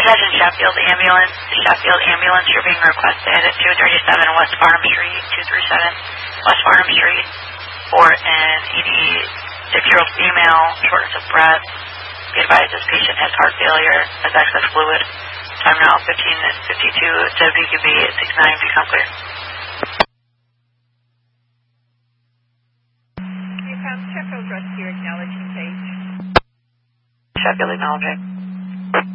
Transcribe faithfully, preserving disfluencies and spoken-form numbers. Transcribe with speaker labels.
Speaker 1: Attention Sheffield Ambulance. Sheffield Ambulance, you're being requested at two thirty-seven West Farnham Street, two thirty-seven West Farnham Street, for an eighty-six-year-old female, shortness of breath. Be advised this patient has heart failure, has excess fluid. Time now fifteen fifty-two, W Q B at six nine, become clear.
Speaker 2: You found Sheffield Rescue acknowledging page.
Speaker 1: Sheffield acknowledging.